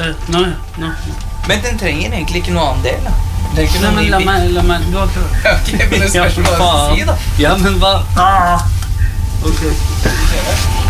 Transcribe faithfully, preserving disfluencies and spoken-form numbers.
Nå, nå. Men den trenger egentlig ikke noe annen del, da. Den trenger ikke Nei, noe men ny la bit. meg, la meg, du har ikke... Ok, men det spørs hva du skal si, da. Ja, men hva? Ah! Ok.